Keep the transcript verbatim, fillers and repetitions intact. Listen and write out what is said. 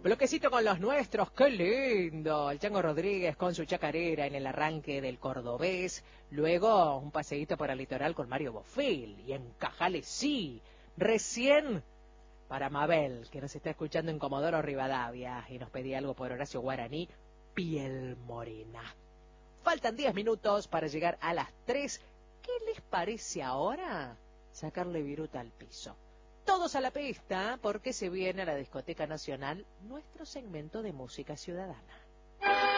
Bloquecito con los nuestros, qué lindo. El Chango Rodríguez con su chacarera en el arranque del cordobés. Luego un paseíto por el litoral con Mario Bofill. Y en Cajales sí. Recién para Mabel, que nos está escuchando en Comodoro Rivadavia. Y nos pedía algo por Horacio Guaraní, Piel Morena. Faltan diez minutos para llegar a las tres. ¿Qué les parece ahora sacarle viruta al piso? Todos a la pista, porque se viene a la Discoteca Nacional nuestro segmento de música ciudadana.